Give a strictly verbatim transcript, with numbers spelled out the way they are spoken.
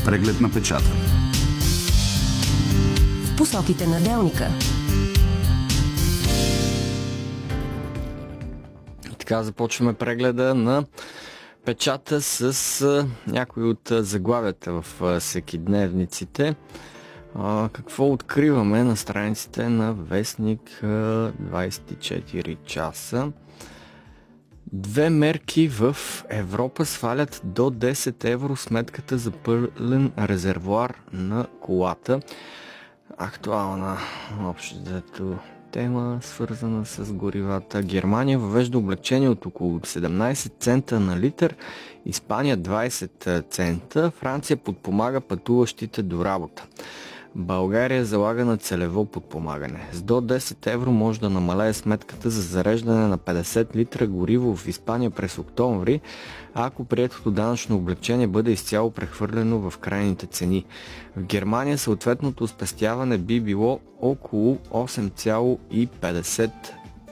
Преглед на печата. В посоките на делника. Така започваме прегледа на печата с а, някои от а, заглавията в а, всекидневниците. А, какво откриваме на страниците на Вестник а, двайсет и четири часа? Две мерки в Европа свалят до десет евро сметката за пълен резервоар на колата. Актуална общото тема, свързана с горивата. Германия въвежда облекчение от около седемнайсет цента на литър, Испания двайсет цента, Франция подпомага пътуващите до работа. България залага на целево подпомагане. С до десет евро може да намалее сметката за зареждане на петдесет литра гориво в Испания през октомври, ако приетото данъчно облекчение бъде изцяло прехвърлено в крайните цени. В Германия съответното спестяване би било около осем цяло и петдесет